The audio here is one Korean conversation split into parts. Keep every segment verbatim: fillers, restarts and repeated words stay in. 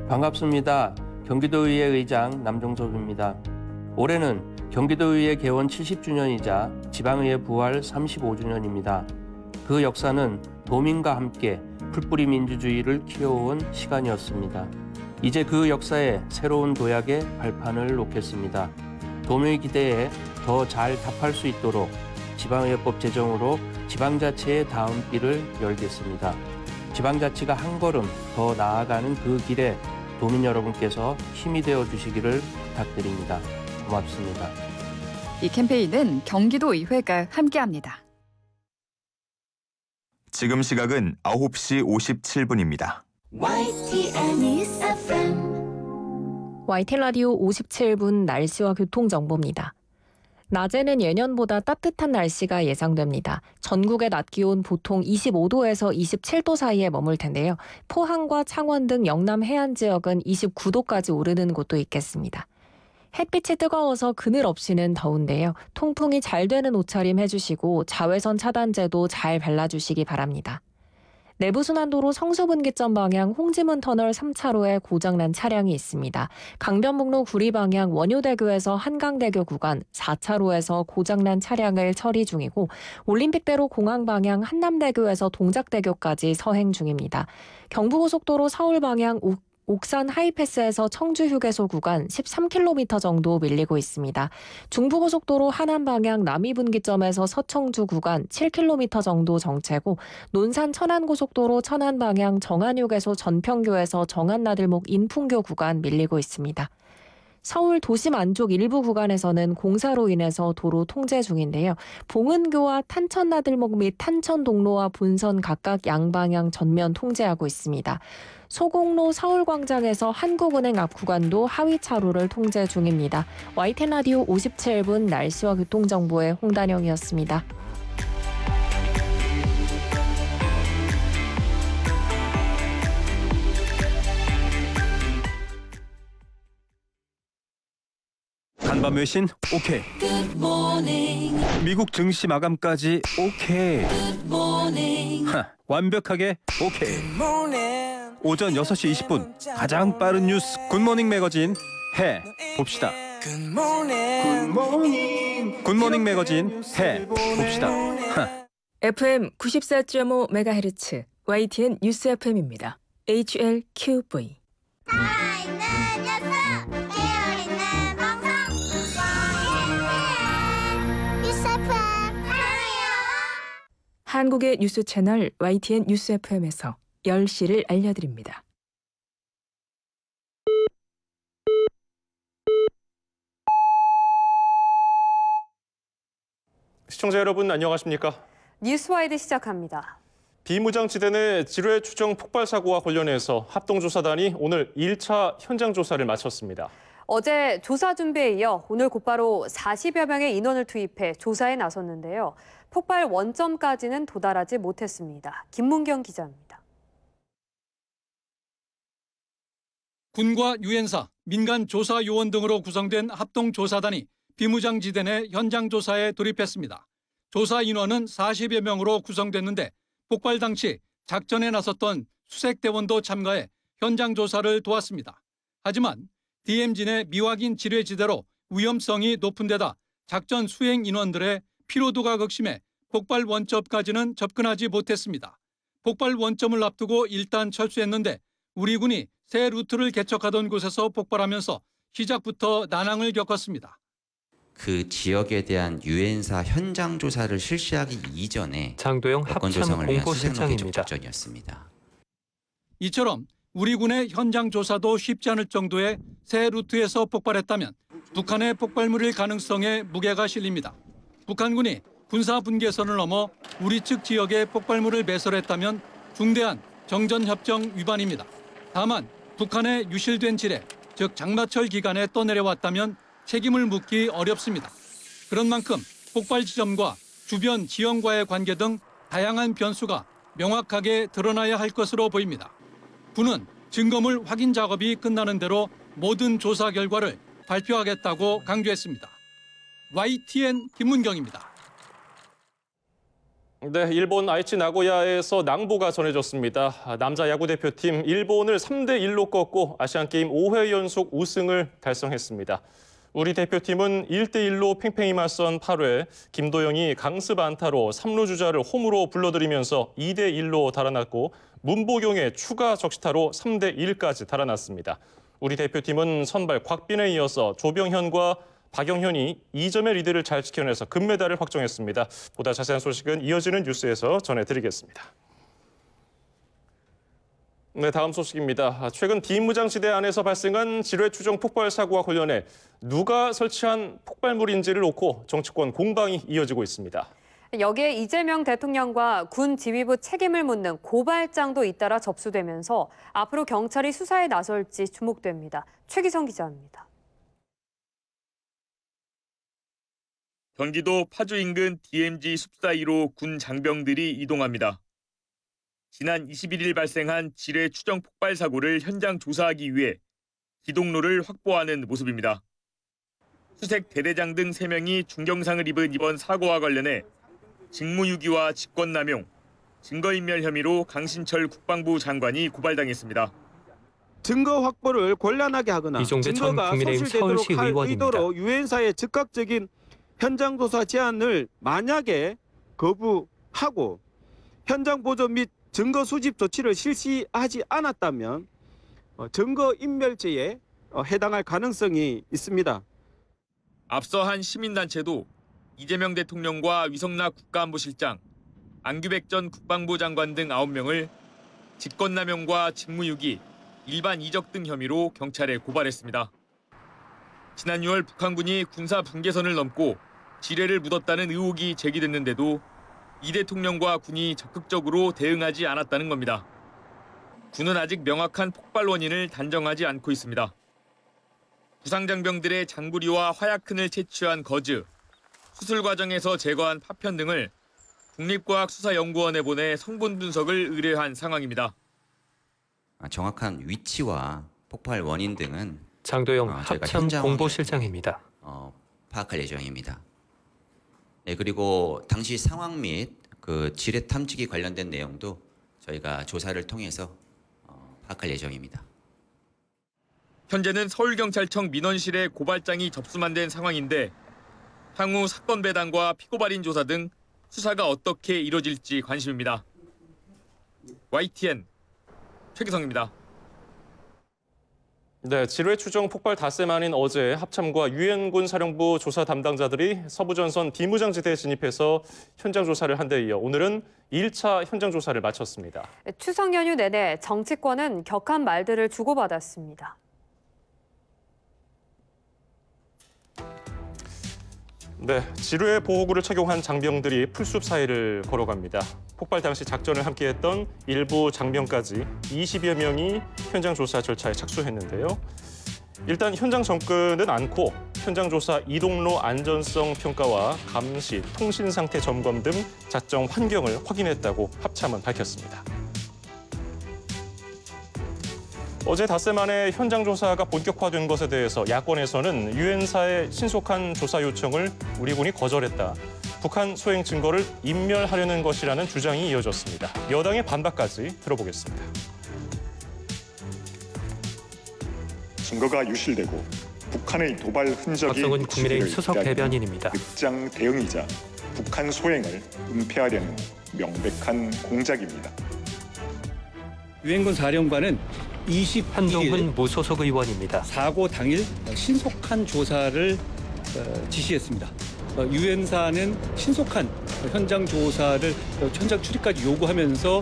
반갑습니다. 경기도의회 의장 남종섭입니다. 올해는 경기도의회 개원 칠십 주년이자 지방의회 부활 삼십오 주년입니다. 그 역사는 도민과 함께 풀뿌리 민주주의를 키워온 시간이었습니다. 이제 그 역사에 새로운 도약의 발판을 놓겠습니다. 도민의 기대에 더 잘 답할 수 있도록 지방의회법 제정으로 지방자치의 다음 길을 열겠습니다. 지방자치가 한 걸음 더 나아가는 그 길에 도민 여러분께서 힘이 되어 주시기를 부탁드립니다. 고맙습니다. 이 캠페인은 경기도의회가 함께합니다. 지금 시각은 아홉 시 오십칠 분입니다. 와이티엔 News 에프엠 와이티엔 라디오 오십칠 분 날씨와 교통정보입니다. 낮에는 예년보다 따뜻한 날씨가 예상됩니다. 전국의 낮 기온 보통 이십오 도에서 이십칠 도 사이에 머물 텐데요. 포항과 창원 등 영남 해안 지역은 이십구 도까지 오르는 곳도 있겠습니다. 햇빛이 뜨거워서 그늘 없이는 더운데요. 통풍이 잘 되는 옷차림 해주시고 자외선 차단제도 잘 발라주시기 바랍니다. 내부순환도로 성수분기점 방향 홍지문 터널 삼 차로에 고장난 차량이 있습니다. 강변북로 구리 방향 원효대교에서 한강대교 구간 사 차로에서 고장난 차량을 처리 중이고 올림픽대로 공항 방향 한남대교에서 동작대교까지 서행 중입니다. 경부고속도로 서울 방향 옥 옥산 하이패스에서 청주 휴게소 구간 십삼 킬로미터 정도 밀리고 있습니다. 중부고속도로 하남 방향 남이분기점에서 서청주 구간 칠 킬로미터 정도 정체고 논산 천안고속도로 천안 방향 정안휴게소 전평교에서 정안나들목 인풍교 구간 밀리고 있습니다. 서울 도심 안쪽 일부 구간에서는 공사로 인해서 도로 통제 중인데요. 봉은교와 탄천나들목 및 탄천동로와 본선 각각 양방향 전면 통제하고 있습니다. 소공로 서울광장에서 한국은행 앞 구간도 하위 차로를 통제 중입니다. 와이티엔 라디오 오십칠 분 날씨와 교통정보의 홍단영이었습니다. 간밤 외신 오케이. 미국 증시 마감까지 오케이. 하, 완벽하게 오케이. 오전 여섯 시 이십 분 가장 빠른 뉴스 굿모닝 매거진 해 봅시다. 굿모닝 굿모닝 매거진 해 봅시다. 하. 에프엠 구십사 점 오 메가헤르츠 와이티엔 뉴스 에프엠입니다. 에이치엘큐브이 살아있는 녀석 깨어있는 방송 와이티엔 뉴스 에프엠 사랑해요. 한국의 뉴스 채널 와이티엔 뉴스 에프엠에서 열 시를 알려드립니다. 시청자 여러분 안녕하십니까? 뉴스와이드 시작합니다. 비무장지대 내 지뢰 추정 폭발 사고와 관련해서 합동조사단이 오늘 일 차 현장 조사를 마쳤습니다. 어제 조사 준비에 이어 오늘 곧바로 사십여 명의 인원을 투입해 조사에 나섰는데요. 폭발 원점까지는 도달하지 못했습니다. 김문경 기자입니다. 군과 유엔사, 민간 조사 요원 등으로 구성된 합동조사단이 비무장지대 내 현장 조사에 돌입했습니다. 조사 인원은 사십여 명으로 구성됐는데 폭발 당시 작전에 나섰던 수색대원도 참가해 현장 조사를 도왔습니다. 하지만 디엠지 내 미확인 지뢰지대로 위험성이 높은 데다 작전 수행 인원들의 피로도가 극심해 폭발 원점까지는 접근하지 못했습니다. 폭발 원점을 앞두고 일단 철수했는데 우리 군이 새 루트를 개척하던 곳에서 폭발하면서 시작부터 난항을 겪었습니다. 그 지역에 대한 유엔사 현장 조사를 실시하기 이전에 장도영 여건 합참 조성을 위한 수색로 개척 공보실장입니다. 작전이었습니다. 이처럼 우리 군의 현장 조사도 쉽지 않을 정도의 새 루트에서 폭발했다면 북한의 폭발물일 가능성에 무게가 실립니다. 북한군이 군사 분계선을 넘어 우리 측 지역에 폭발물을 배설했다면 중대한 정전협정 위반입니다. 다만 북한의 유실된 지뢰, 즉 장마철 기간에 떠내려왔다면 책임을 묻기 어렵습니다. 그런 만큼 폭발 지점과 주변 지형과의 관계 등 다양한 변수가 명확하게 드러나야 할 것으로 보입니다. 군은 증거물 확인 작업이 끝나는 대로 모든 조사 결과를 발표하겠다고 강조했습니다. 와이티엔 김문경입니다. 네, 일본 아이치 나고야에서 낭보가 전해졌습니다. 남자 야구대표팀 일본을 삼 대 일로 꺾고 아시안게임 오 회 연속 우승을 달성했습니다. 우리 대표팀은 일 대 일로 팽팽히 맞선 팔 회 김도영이 강습 안타로 삼 루 주자를 홈으로 불러들이면서 이 대 일로 달아났고 문보경의 추가 적시타로 삼 대 일까지 달아났습니다. 우리 대표팀은 선발 곽빈에 이어서 조병현과 박영현이 이 점의 리드를 잘 지켜내서 금메달을 확정했습니다. 보다 자세한 소식은 이어지는 뉴스에서 전해드리겠습니다. 네, 다음 소식입니다. 최근 비무장지대 안에서 발생한 지뢰 추정 폭발 사고와 관련해 누가 설치한 폭발물인지를 놓고 정치권 공방이 이어지고 있습니다. 여기에 이재명 대통령과 군 지휘부 책임을 묻는 고발장도 잇따라 접수되면서 앞으로 경찰이 수사에 나설지 주목됩니다. 최기성 기자입니다. 경기도 파주 인근 디엠지 숲 사이로 군 장병들이 이동합니다. 지난 이십일 일 발생한 지뢰 추정 폭발 사고를 현장 조사하기 위해 기동로를 확보하는 모습입니다. 수색 대대장 등 세 명이 중경상을 입은 이번 사고와 관련해 직무유기와 직권남용, 증거인멸 혐의로 강신철 국방부 장관이 고발당했습니다. 증거 확보를 곤란하게 하거나 이종배 전 증거가 국민의힘 소실되도록 서울시 할 의원입니다. 의도로 유엔사의 즉각적인 현장 조사 제안을 만약에 거부하고 현장 보조 및 증거 수집 조치를 실시하지 않았다면 증거 인멸죄에 해당할 가능성이 있습니다. 앞서 한 시민단체도 이재명 대통령과 위성락 국가안보실장, 안규백 전 국방부 장관 등 아홉 명을 직권남용과 직무유기, 일반 이적 등 혐의로 경찰에 고발했습니다. 지난 유월 북한군이 군사 분계선을 넘고 지뢰를 묻었다는 의혹이 제기됐는데도 이 대통령과 군이 적극적으로 대응하지 않았다는 겁니다. 군은 아직 명확한 폭발 원인을 단정하지 않고 있습니다. 부상장병들의 장구리와 화약흔을 채취한 거즈, 수술 과정에서 제거한 파편 등을 국립과학수사연구원에 보내 성분 분석을 의뢰한 상황입니다. 정확한 위치와 폭발 원인 등은 장도영 어, 저희가 합참 현장 공보실장입니다. 어, 파악할 예정입니다. 네, 그리고 당시 상황 및 그 지뢰 탐지기 관련된 내용도 저희가 조사를 통해서 어, 파악할 예정입니다. 현재는 서울경찰청 민원실에 고발장이 접수만 된 상황인데 향후 사건 배당과 피고발인 조사 등 수사가 어떻게 이뤄질지 관심입니다. 와이티엔 최기성입니다. 네, 지뢰 추정 폭발 닷새 만인 어제 합참과 유엔군 사령부 조사 담당자들이 서부전선 비무장지대에 진입해서 현장 조사를 한 데 이어 오늘은 일 차 현장 조사를 마쳤습니다. 추석 연휴 내내 정치권은 격한 말들을 주고받았습니다. 네, 지뢰 보호구를 착용한 장병들이 풀숲 사이를 걸어갑니다. 폭발 당시 작전을 함께했던 일부 장병까지 이십여 명이 현장 조사 절차에 착수했는데요. 일단 현장 접근은 않고 현장 조사 이동로 안전성 평가와 감시, 통신 상태 점검 등 작전 환경을 확인했다고 합참은 밝혔습니다. 어제 닷새 만에 현장 조사가 본격화된 것에 대해서 야권에서는 유엔사의 신속한 조사 요청을 우리 군이 거절했다. 북한 소행 증거를 인멸하려는 것이라는 주장이 이어졌습니다. 여당의 반박까지 들어보겠습니다. 증거가 유실되고 북한의 도발 흔적이 박성훈 국민의힘 수석 대변인입니다. 늦장 대응이자 북한 소행을 은폐하려는 명백한 공작입니다. 유엔군 사령관은 한동훈 무소속 의원입니다. 사고 당일 신속한 조사를 지시했습니다. 유엔사는 신속한 현장 조사를 현장 출입까지 요구하면서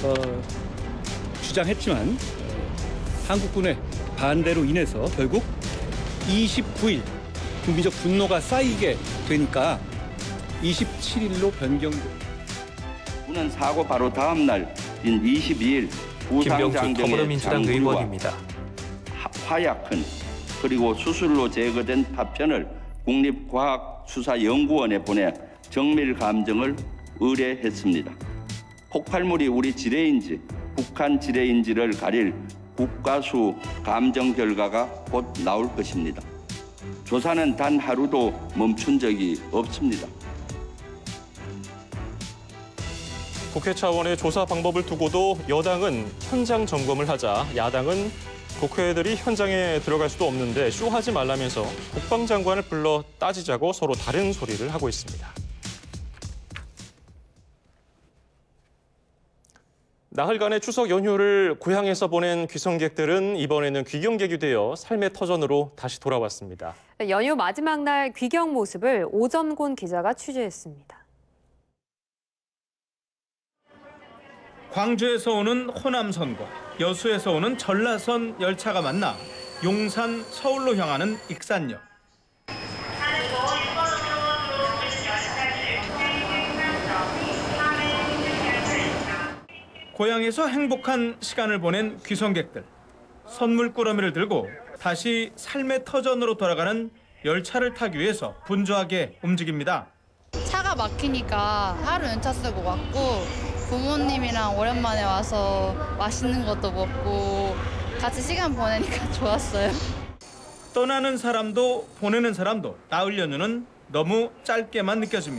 주장했지만 한국군의 반대로 인해서 결국 이십구 일 국민적 분노가 쌓이게 되니까 이십칠 일로 변경됩니다. 군은 사고 바로 다음 날인 이십이 일 김병주 더불어민주당 의원입니다. 화약흔 그리고 수술로 제거된 파편을 국립과학수사연구원에 보내 정밀 감정을 의뢰했습니다. 폭발물이 우리 지뢰인지 북한 지뢰인지를 가릴 국가수 감정 결과가 곧 나올 것입니다. 조사는 단 하루도 멈춘 적이 없습니다. 국회 차원의 조사 방법을 두고도 여당은 현장 점검을 하자 야당은 국회의들이 현장에 들어갈 수도 없는데 쇼하지 말라면서 국방장관을 불러 따지자고 서로 다른 소리를 하고 있습니다. 나흘간의 추석 연휴를 고향에서 보낸 귀성객들은 이번에는 귀경객이 되어 삶의 터전으로 다시 돌아왔습니다. 연휴 마지막 날 귀경 모습을 오전곤 기자가 취재했습니다. 광주에서 오는 호남선과 여수에서 오는 전라선 열차가 만나 용산, 서울로 향하는 익산역. 고향에서 행복한 시간을 보낸 귀성객들. 선물 꾸러미를 들고 다시 삶의 터전으로 돌아가는 열차를 타기 위해서 분주하게 움직입니다. 차가 막히니까 하루 연차 쓰고 왔고 부모님이랑 오랜만에 와서 맛있는 것도 먹고 같이 시간 보내니까 좋았어요. 떠나는 사람도 보내는 사람도 나흘 연휴는 너무 짧게만 느껴집니다.